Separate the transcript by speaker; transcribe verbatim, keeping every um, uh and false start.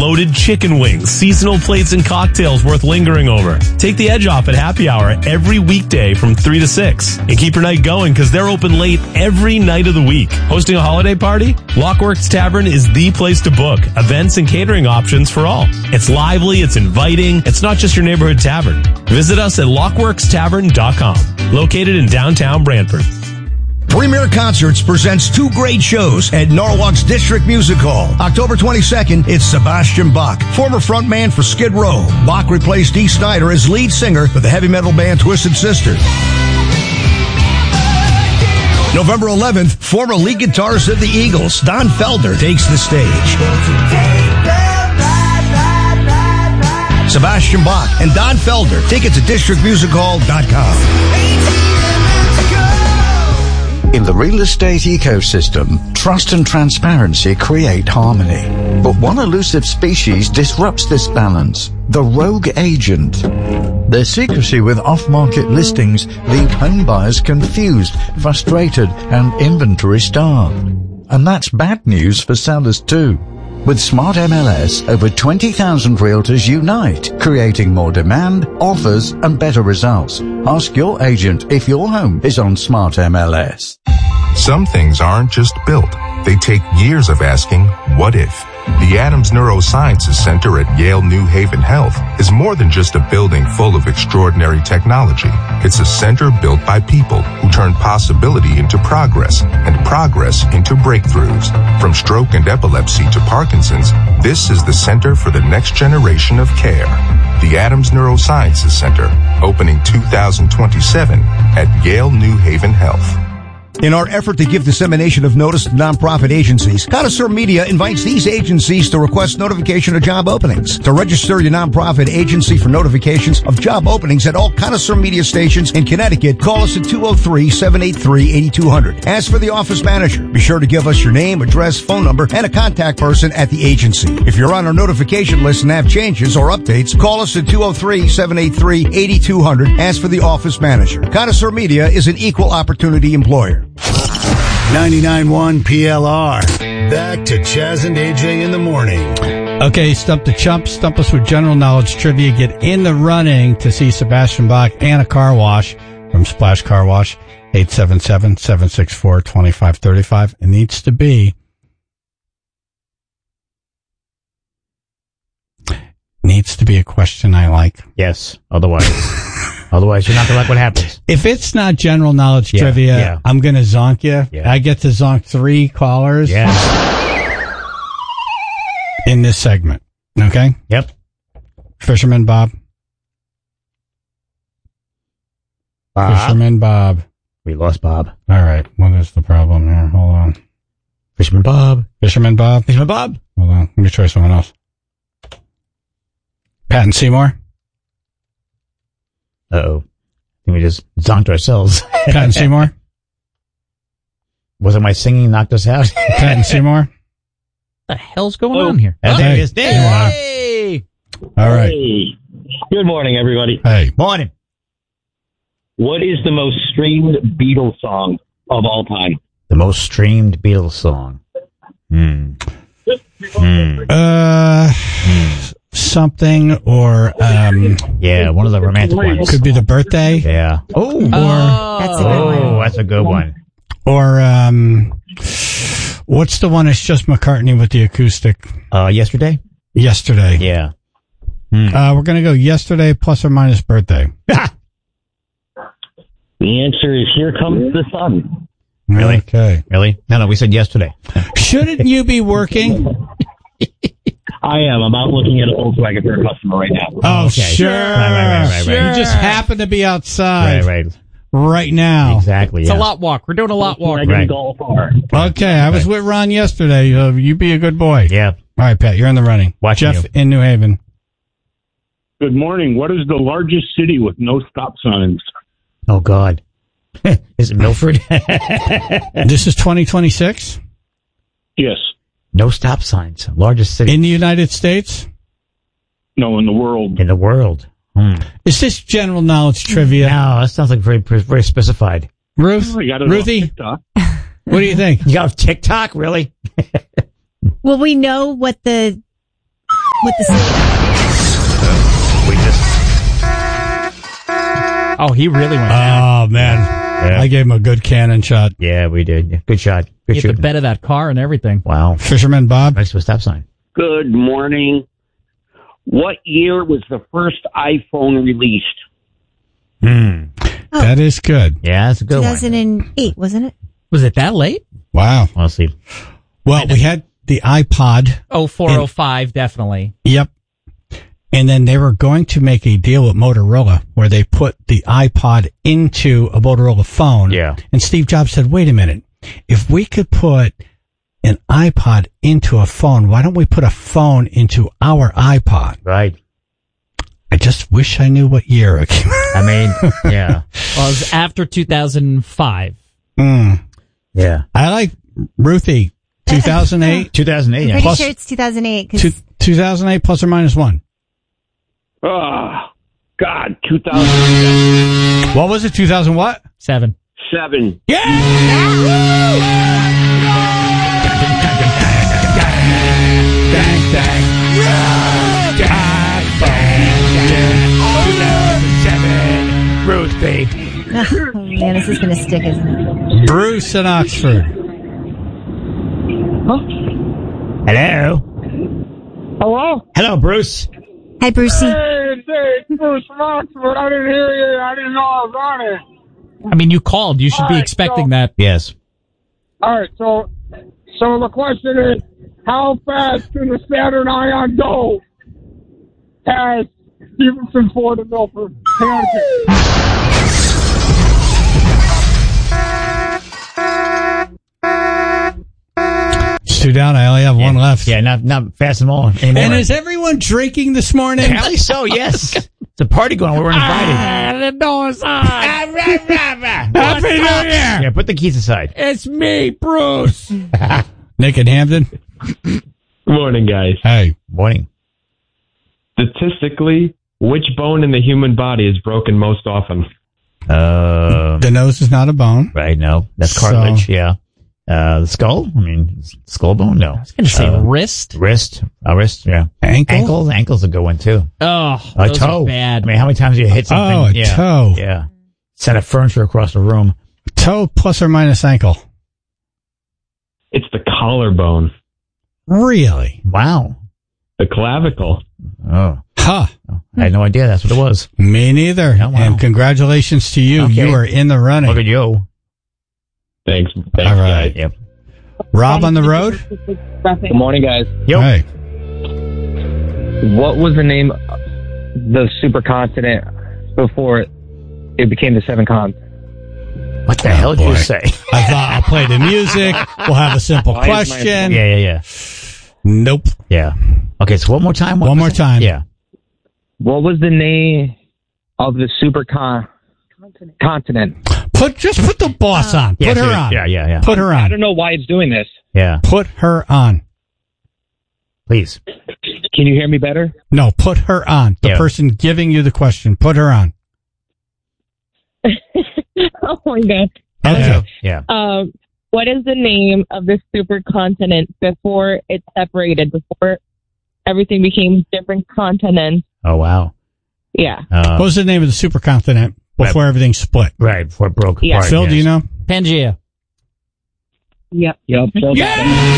Speaker 1: loaded chicken wings, seasonal plates, and cocktails worth lingering over. Take the edge off at happy hour every weekday from three to six. And keep your night going because they're open late every night of the week. Hosting a holiday party? Lockworks Tavern is the place to book. Events and catering options for all. It's lively, it's inviting, it's not just your neighborhood tavern. Visit us at lockworks tavern dot com, located in downtown Brantford.
Speaker 2: Premier Concerts presents two great shows at Norwalk's District Music Hall. October twenty-second, it's Sebastian Bach, former frontman for Skid Row. Bach replaced Dee Snider as lead singer for the heavy metal band Twisted Sister. November eleventh, former lead guitarist of the Eagles, Don Felder, takes the stage. Sebastian Bach and Don Felder. Tickets at district music hall dot com.
Speaker 3: In the real estate ecosystem, trust and transparency create harmony. But one elusive species disrupts this balance: the rogue agent. Their secrecy with off-market listings leave home buyers confused, frustrated, and inventory-starved. And that's bad news for sellers too. With Smart M L S, over twenty thousand realtors unite, creating more demand, offers, and better results. Ask your agent if your home is on Smart M L S.
Speaker 4: Some things aren't just built. They take years of asking, what if? The Adams Neurosciences Center at Yale New Haven Health is more than just a building full of extraordinary technology. It's a center built by people who turn possibility into progress and progress into breakthroughs. From stroke and epilepsy to Parkinson's, this is the center for the next generation of care. The Adams Neurosciences Center, opening two thousand twenty-seven at Yale New Haven Health.
Speaker 2: In our effort to give dissemination of notice to nonprofit agencies, Connoisseur Media invites these agencies to request notification of job openings. To register your nonprofit agency for notifications of job openings at all Connoisseur Media stations in Connecticut, call us at two oh three, seven eight three, eight two zero zero. Ask for the office manager. Be sure to give us your name, address, phone number, and a contact person at the agency. If you're on our notification list and have changes or updates, call us at two oh three, seven eight three, eight two zero zero. Ask for the office manager. Connoisseur Media is an equal opportunity employer.
Speaker 5: ninety-nine point one P L R. Back to Chaz and A J in the morning.
Speaker 6: Okay, Stump the Chump. Stump us with general knowledge trivia. Get in the running to see Sebastian Bach and a car wash from Splash Car Wash. eight seven seven, seven six four, two five three five. It needs to be needs to be a question I like.
Speaker 7: Yes. Otherwise, otherwise you're not going to like what happens.
Speaker 6: If it's not general knowledge
Speaker 7: Yeah,
Speaker 6: trivia,
Speaker 7: yeah.
Speaker 6: I'm going to zonk you.
Speaker 7: Yeah.
Speaker 6: I get to zonk three callers
Speaker 7: Yeah.
Speaker 6: in this segment. Okay?
Speaker 7: Yep.
Speaker 6: Fisherman Bob.
Speaker 7: Bob.
Speaker 6: Fisherman Bob.
Speaker 7: We lost Bob.
Speaker 6: All right. What is the problem here? Hold on.
Speaker 7: Fisherman Bob.
Speaker 6: Fisherman Bob.
Speaker 7: Fisherman Bob.
Speaker 6: Hold on. Let me try someone else. Patton Seymour.
Speaker 7: Uh-oh. I think we just zonked ourselves.
Speaker 6: Patton Seymour.
Speaker 7: Wasn't my singing knocked us out?
Speaker 6: Patton Seymour.
Speaker 7: What the hell's going
Speaker 6: Oh.
Speaker 7: on here?
Speaker 6: Oh,
Speaker 7: There
Speaker 6: hey.
Speaker 7: he is.
Speaker 6: There you are.
Speaker 7: Hey!
Speaker 6: All right.
Speaker 8: Hey. Good morning, everybody.
Speaker 6: Hey.
Speaker 7: Morning.
Speaker 8: What is the most streamed Beatles song of all time?
Speaker 7: The most streamed Beatles song. Hmm. Hmm.
Speaker 6: Uh, something or um.
Speaker 7: Yeah, one of the romantic ones.
Speaker 6: Could be the birthday.
Speaker 7: Yeah. Oh,
Speaker 6: Or
Speaker 9: That's a good
Speaker 7: oh,
Speaker 9: one.
Speaker 7: that's a good one.
Speaker 6: or um. What's the one? It's just McCartney with the acoustic.
Speaker 7: Uh, yesterday?
Speaker 6: Yesterday.
Speaker 7: Yeah. Hmm.
Speaker 6: Uh, we're gonna go yesterday plus or minus birthday.
Speaker 8: The answer is Here Comes the Sun.
Speaker 7: Really?
Speaker 6: Okay.
Speaker 7: Really? No, no, we said yesterday.
Speaker 6: Shouldn't you be working?
Speaker 8: I am. I'm out looking at a Volkswagen for a customer right now.
Speaker 6: Oh,
Speaker 7: Okay.
Speaker 6: sure.
Speaker 7: Right, right, right, right, right.
Speaker 6: You just happen to be outside
Speaker 7: Right, right.
Speaker 6: right now.
Speaker 7: Exactly.
Speaker 10: It's
Speaker 7: yeah.
Speaker 10: a lot walk. We're doing a lot walk.
Speaker 8: I can
Speaker 7: Right.
Speaker 8: go far.
Speaker 6: Okay, I was with Ron yesterday. Uh, you be a good boy.
Speaker 7: Yeah.
Speaker 6: All right, Pat, you're in the running.
Speaker 7: Watching
Speaker 6: Jeff
Speaker 7: you.
Speaker 6: in New Haven.
Speaker 11: Good morning. What is the largest city with no stop signs?
Speaker 7: Oh, God. Is it Milford?
Speaker 6: This is twenty twenty-six
Speaker 11: Yes.
Speaker 7: No stop signs. Largest city
Speaker 6: in the United States.
Speaker 11: No, in the world.
Speaker 7: in the world. Hmm.
Speaker 6: Is this general knowledge trivia?
Speaker 7: No, that sounds like very very specified.
Speaker 6: Ruth,
Speaker 11: I got it
Speaker 6: Ruthie,
Speaker 11: off TikTok.
Speaker 6: what do you think?
Speaker 7: You got TikTok, really?
Speaker 9: Will we know what the with the sleeve.
Speaker 7: We just.
Speaker 10: Oh, he really went
Speaker 6: Oh,
Speaker 10: down.
Speaker 6: man.
Speaker 7: Yeah.
Speaker 6: I gave him a good cannon shot.
Speaker 7: Yeah, we did. Good shot. Good
Speaker 10: He hit
Speaker 7: shooting.
Speaker 10: the bed of that car and everything.
Speaker 7: Wow.
Speaker 6: Fisherman Bob.
Speaker 7: Next to a stop sign.
Speaker 12: Good morning. What year was the first iPhone released?
Speaker 7: Hmm.
Speaker 9: Oh.
Speaker 6: That is good.
Speaker 7: Yeah, that's a good
Speaker 9: two
Speaker 7: one.
Speaker 9: thousand eight, wasn't it?
Speaker 10: Was it that late?
Speaker 6: Wow.
Speaker 7: I'll see.
Speaker 6: Well, we had the iPod.
Speaker 10: Oh, four oh five, definitely.
Speaker 6: Yep. And then they were going to make a deal with Motorola where they put the iPod into a Motorola phone.
Speaker 7: Yeah.
Speaker 6: And Steve Jobs said, wait a minute. If we could put an iPod into a phone, why don't we put a phone into our iPod?
Speaker 7: Right.
Speaker 6: I just wish I knew what year it came out.
Speaker 7: I mean, yeah.
Speaker 10: Well, it was after two thousand five.
Speaker 6: Mm.
Speaker 7: Yeah.
Speaker 6: I like Ruthie. two thousand eight?
Speaker 7: two thousand eight,
Speaker 9: I'm
Speaker 7: yeah.
Speaker 9: pretty
Speaker 6: Plus-
Speaker 9: sure it's two thousand eight.
Speaker 6: Two, two thousand eight plus or minus one.
Speaker 12: Oh, God, two thousand
Speaker 6: What was it? two thousand what?
Speaker 10: Seven.
Speaker 12: seven.
Speaker 7: Ruth, babe.
Speaker 9: Oh, man, this is going to stick, isn't it?
Speaker 6: Bruce in Oxford.
Speaker 7: Hello.
Speaker 11: Hello?
Speaker 7: Hello, Bruce.
Speaker 9: Hi, Brucey.
Speaker 11: Hey, it's Bruce from Oxford. I didn't hear you. I didn't know I was on it.
Speaker 10: I mean, you called. You should
Speaker 11: All
Speaker 10: be
Speaker 11: right,
Speaker 10: expecting
Speaker 11: so-
Speaker 10: that.
Speaker 7: Yes.
Speaker 11: All right, so so the question is, how fast can the Saturn Ion go past Stevenson, Ford, and Milford, Connecticut?
Speaker 6: It's two down. I only have one left.
Speaker 7: Yeah, not not fast them all anymore.
Speaker 6: And is everyone drinking this morning?
Speaker 7: Apparently so, yes. It's a party going on. We were invited.
Speaker 10: Ah, the door's on.
Speaker 6: Happy New Year!
Speaker 7: Yeah, put the keys aside.
Speaker 10: It's me, Bruce.
Speaker 6: Nick and Hamden.
Speaker 8: Good morning, guys.
Speaker 6: Hey.
Speaker 7: Morning.
Speaker 8: Statistically, which bone in the human body is broken most often?
Speaker 7: Uh,
Speaker 6: The nose is not a bone.
Speaker 7: right, no. That's
Speaker 6: So-
Speaker 7: cartilage, yeah. Uh, the skull? I mean, skull bone? No. I was
Speaker 10: going to say
Speaker 7: uh,
Speaker 10: wrist.
Speaker 7: Wrist. A wrist, yeah.
Speaker 6: Ankle?
Speaker 7: Ankles? Ankles a good one, too.
Speaker 10: Oh,
Speaker 7: A
Speaker 10: those
Speaker 7: toe.
Speaker 10: are bad.
Speaker 7: I mean, how many times do you hit something?
Speaker 6: Oh, a
Speaker 7: yeah.
Speaker 6: toe.
Speaker 7: Yeah. Set of furniture across the room.
Speaker 6: Toe plus or minus ankle.
Speaker 8: It's the collarbone,
Speaker 6: Really?
Speaker 7: Wow.
Speaker 8: the clavicle.
Speaker 7: Oh.
Speaker 6: Huh.
Speaker 7: I had no idea that's what it was.
Speaker 6: Me neither.
Speaker 7: Oh, wow.
Speaker 6: And congratulations to you.
Speaker 7: Okay.
Speaker 6: You are in the running.
Speaker 7: Look at you.
Speaker 8: Thanks. Thanks,
Speaker 6: All right.
Speaker 8: guys.
Speaker 7: Yep.
Speaker 6: Rob on the road?
Speaker 13: Good morning, guys.
Speaker 7: Yo.
Speaker 6: Hey.
Speaker 13: What was the name of the supercontinent before it became the seven continents?
Speaker 7: What the hell did
Speaker 6: boy.
Speaker 7: you say?
Speaker 6: I thought I'll play the music. We'll have a simple
Speaker 13: Why is my
Speaker 6: question.
Speaker 7: Yeah, yeah, yeah.
Speaker 6: Nope.
Speaker 7: Yeah. Okay, so one more time. What
Speaker 6: One
Speaker 7: was
Speaker 6: more
Speaker 7: it?
Speaker 6: time.
Speaker 7: Yeah.
Speaker 13: What was the name of the supercon continent?
Speaker 6: Put just put the boss on.
Speaker 7: Yeah,
Speaker 6: Put her
Speaker 7: so-
Speaker 6: on.
Speaker 7: Yeah, yeah, yeah.
Speaker 6: Put her
Speaker 13: I
Speaker 6: on.
Speaker 13: don't know why it's doing this.
Speaker 7: Yeah.
Speaker 6: Put her on.
Speaker 7: Please.
Speaker 13: Can you hear me better?
Speaker 6: No, put her on. The
Speaker 7: Yeah.
Speaker 6: person giving you the question. Put her on.
Speaker 14: Oh my god.
Speaker 6: Okay.
Speaker 7: Yeah.
Speaker 14: Um, what is the name of the supercontinent before it separated? Before everything became different continents?
Speaker 7: Oh, wow.
Speaker 14: Yeah.
Speaker 7: Uh,
Speaker 6: What was the name of the supercontinent before everything split?
Speaker 7: right, before it broke
Speaker 14: Yeah.
Speaker 7: apart.
Speaker 6: Phil,
Speaker 7: yes.
Speaker 6: do you know?
Speaker 10: Pangea.
Speaker 14: Yep.
Speaker 13: Yep.
Speaker 6: Yeah.